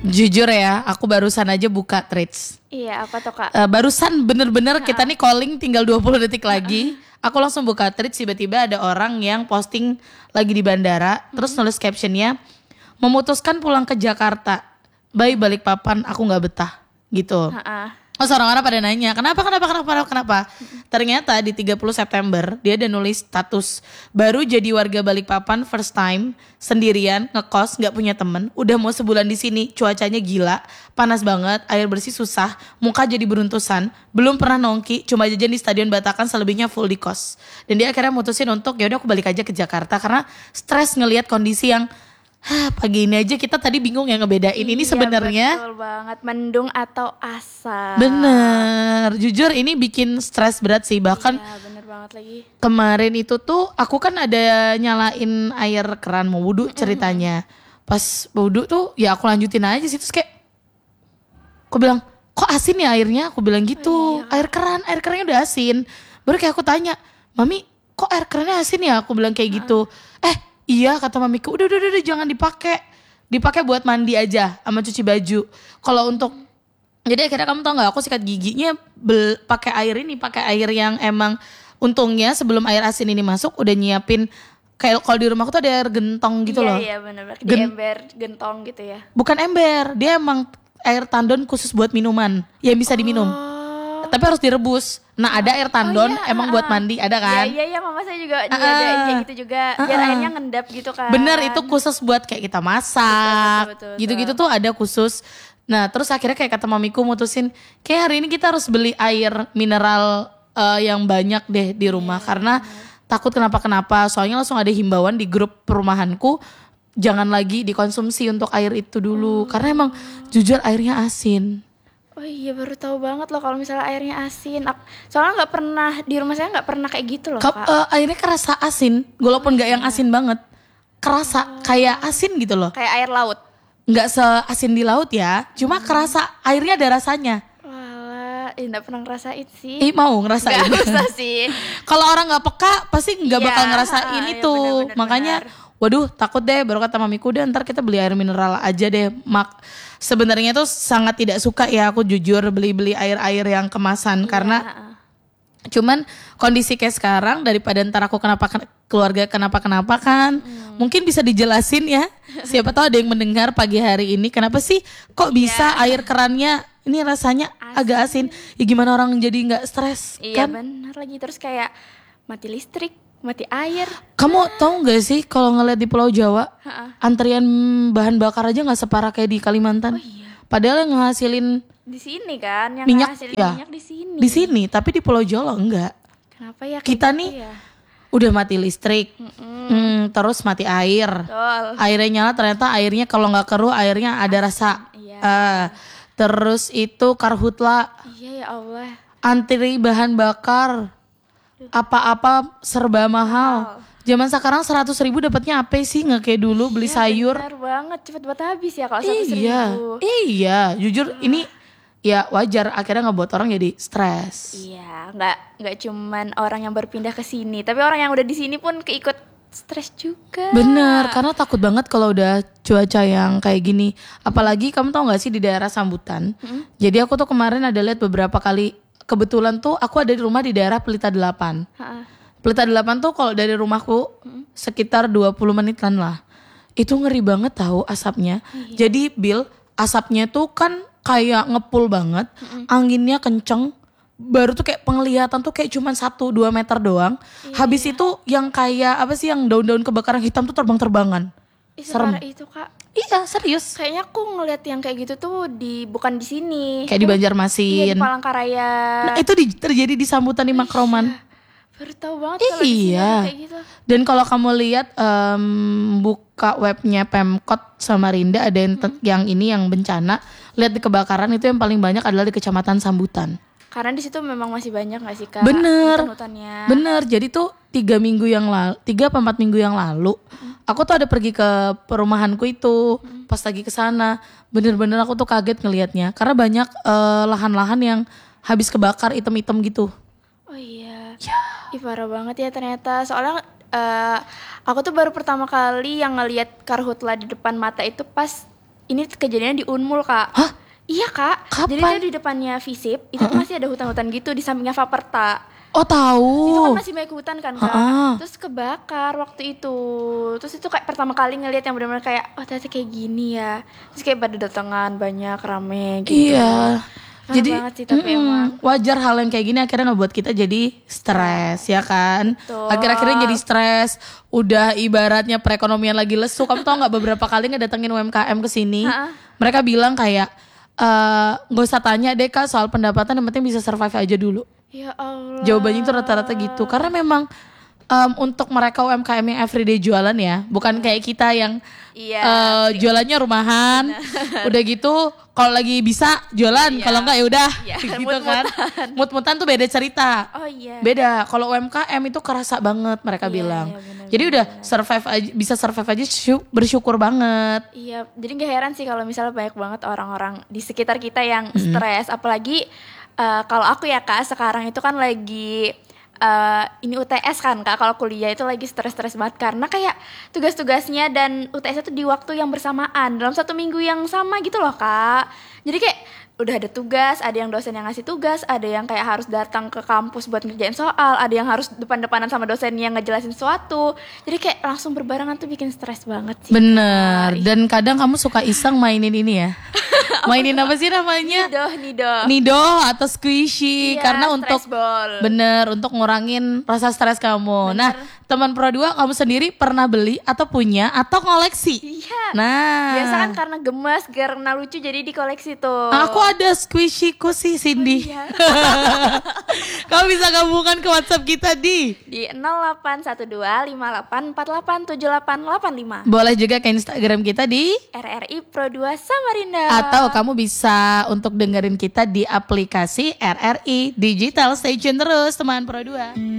Jujur ya, aku barusan aja buka Threads. Iya, apa tuh Kak? Barusan bener-bener kita nih calling tinggal 20 detik lagi. Aku langsung buka Threads, tiba-tiba ada orang yang posting lagi di bandara, terus nulis captionnya, memutuskan pulang ke Jakarta. Bye Balikpapan, aku gak betah. Gitu. Oh, orang-orang pada nanya, kenapa? Ternyata di 30 September dia ada nulis status baru jadi warga Balikpapan first time, sendirian, ngekos, nggak punya temen, udah mau sebulan di sini, cuacanya gila, panas banget, air bersih susah, muka jadi beruntusan, belum pernah nongki, cuma jajan di Stadion Batakan, selebihnya full di kos. Dan dia akhirnya mutusin untuk ya udah aku balik aja ke Jakarta karena stres ngelihat kondisi yang pagi ini aja kita tadi bingung ya ngebedain ini sebenarnya. Betul banget, mendung atau asap. Bener, jujur ini bikin stres berat sih. Bahkan bener banget lagi. Kemarin itu tuh aku kan ada nyalain air keran mau wudhu ceritanya. Pas wudhu tuh ya aku lanjutin aja sih, terus kayak aku bilang kok asin ya airnya, aku bilang gitu. Air kerannya udah asin. Baru kayak aku tanya, Mami kok air kerannya asin ya, aku bilang kayak gitu. Iya kata mamiku, udah jangan dipakai buat mandi aja sama cuci baju. Kalau untuk jadi akhirnya kamu tau nggak, aku sikat giginya pakai air yang emang untungnya sebelum air asin ini masuk udah nyiapin kayak kalau di rumahku tuh ada air gentong gitu loh. Iya benar-benar di ember gentong gitu ya. Bukan ember, dia emang air tandon khusus buat minuman yang bisa diminum. Tapi harus direbus. Nah ada air tandon emang buat mandi, ada kan? Iya mama saya juga ada kayak gitu juga. Biar airnya ngendap gitu kan. Bener, itu khusus buat kayak kita masak. Betul. Gitu-gitu tuh ada khusus. Nah terus akhirnya kayak kata mamiku mutusin, kayak hari ini kita harus beli air mineral yang banyak deh di rumah. Karena takut kenapa-kenapa. Soalnya langsung ada himbauan di grup perumahanku, jangan lagi dikonsumsi untuk air itu dulu. Karena emang jujur airnya asin. Oh iya, baru tahu banget loh kalau misalnya airnya asin. Soalnya nggak pernah di rumah saya nggak pernah kayak gitu loh Kak. Airnya kerasa asin, walaupun nggak yang asin banget, kerasa kayak asin gitu loh. Kayak air laut. Nggak seasin di laut ya, cuma kerasa airnya ada rasanya. Walah, nggak pernah ngerasain sih. Mau ngerasain? Nggak usah sih. Kalau orang nggak peka pasti nggak bakal ngerasain itu. Bener, Makanya, waduh takut deh. Baru kata mamiku, deh ntar kita beli air mineral aja deh. Sebenarnya tuh sangat tidak suka ya aku jujur beli air yang kemasan karena cuman kondisi kayak sekarang daripada ntar aku keluarga kenapa kan. Mungkin bisa dijelasin ya. Siapa tahu ada yang mendengar pagi hari ini kenapa sih kok bisa air kerannya ini rasanya agak asin. Ya gimana orang jadi nggak stres Iya kan? benar lagi, terus kayak mati listrik, mati air. Kamu tahu nggak sih kalau ngeliat di Pulau Jawa antrian bahan bakar aja nggak separah kayak di Kalimantan. Padahal yang ngehasilin di sini kan yang minyak hasilin ya, minyak di sini. Di sini, tapi di Pulau Jawa enggak. Kenapa ya? Kita gitu nih ya? udah mati listrik, terus mati air. Betul. Airnya nyala, ternyata airnya kalau nggak keruh airnya ada rasa. Terus itu karhutla. Iya ya Allah. Antri bahan bakar, apa-apa serba mahal. Zaman sekarang 100.000 dapatnya apa sih, nggak kayak dulu beli sayur. Benar banget, cepet banget habis ya kalau 100.000. Iya, jujur ini ya wajar akhirnya ngebuat orang jadi stres. Iya, nggak cuman orang yang berpindah ke sini, tapi orang yang udah di sini pun keikut stres juga. Bener, karena takut banget kalau udah cuaca yang kayak gini. Apalagi kamu tau gak sih di daerah Sambutan. Jadi aku tuh kemarin ada lihat beberapa kali. Kebetulan tuh aku ada di rumah di daerah Pelita 8. Pelita 8 tuh kalau dari rumahku sekitar 20 menitan lah. Itu ngeri banget tahu asapnya. Jadi Bill, asapnya tuh kan kayak ngepul banget. Anginnya kenceng. Baru tuh kayak penglihatan tuh kayak cuman 1-2 meter doang. Habis itu yang kayak apa sih yang daun-daun kebakaran hitam tuh terbang-terbangan. Serem itu Kak. Iya serius. Kayaknya aku ngeliat yang kayak gitu tuh bukan di sini. Kayak di Banjarmasin. Iya, di Palangkaraya. Nah itu terjadi di Sambutan di Makroman. Baru tahu banget kalau di sini kayak gitu. Dan kalau kamu lihat buka webnya Pemkot Samarinda ada yang ini yang bencana. Lihat di kebakaran itu yang paling banyak adalah di Kecamatan Sambutan. Karena di situ memang masih banyak nggak sih Kak? Bener. Jadi tuh 3 minggu yang lalu, 3 apa 4 minggu yang lalu, aku tuh ada pergi ke perumahanku itu. Pas lagi ke sana, bener-bener aku tuh kaget ngelihatnya. Karena banyak lahan-lahan yang habis kebakar item-item gitu. Oh iya. Ih parah banget ya ternyata. Soalnya aku tuh baru pertama kali yang ngelihat karhutla di depan mata itu pas ini kejadiannya di Unmul, Kak. Hah? Iya, Kak. Kapan? Jadi itu di depannya Visip, itu tuh masih ada hutan-hutan gitu di sampingnya Vaperta. Oh tahu. Itu kan masih banyak hutan kan, Kak. Ha-ha. Terus kebakar waktu itu. Terus itu kayak pertama kali ngelihat yang benar-benar kayak oh ternyata kayak gini ya. Terus kayak pada datangan banyak rame gitu. Iya. Parah Jadi banget sih, tapi emang. wajar hal yang kayak gini akhirnya ngebuat kita jadi stres ya kan. Betul. Akhir-akhirnya jadi stres. Udah ibaratnya perekonomian lagi lesu. Kamu tau nggak beberapa kali ngedatengin UMKM ke sini, mereka bilang kayak nggak usah tanya deh Kak soal pendapatan, yang penting bisa survive aja dulu. Ya Allah. Jawabannya itu rata-rata gitu. Karena memang untuk mereka UMKM yang everyday jualan ya, bukan kayak kita yang Iya. jualannya rumahan. Udah gitu kalau lagi bisa jualan, kalau enggak ya udah Iya, gitu kan. Mut-mutan tuh beda cerita. Oh iya. Beda. Kalau UMKM itu kerasa banget mereka bilang. iya, benar, Jadi udah survive aja, bisa survive aja bersyukur banget. Iya, jadi gak heran sih kalau misalnya banyak banget orang-orang di sekitar kita yang stres. Apalagi kalau aku ya Kak, sekarang itu kan lagi ini UTS kan Kak. Kalau kuliah itu lagi stres-stres banget karena kayak tugas-tugasnya dan UTS itu di waktu yang bersamaan dalam 1 minggu yang sama gitu loh Kak. Jadi kayak udah ada tugas, ada yang dosen yang ngasih tugas, ada yang kayak harus datang ke kampus buat ngerjain soal, ada yang harus depan-depanan sama dosen yang ngejelasin sesuatu. Jadi kayak langsung berbarengan tuh bikin stres banget sih. Bener. Dan kadang kamu suka iseng mainin ini ya. Mainin apa sih namanya? Nido atau squishy. Iya, karena untuk stress ball. bener, untuk ngurangin rasa stres kamu. Nah, teman Pro 2 kamu sendiri pernah beli atau punya atau koleksi? Iya. Nah, Biasa kan karena gemes, karena lucu jadi dikoleksi tuh. aku ada squishy ku sih Cindy. Iya. Kamu bisa gabungkan ke WhatsApp kita di 081258487885. boleh juga ke Instagram kita di RRI Pro 2 Samarinda. atau kamu bisa untuk dengerin kita di aplikasi RRI Digital. Stay tune terus teman Pro 2.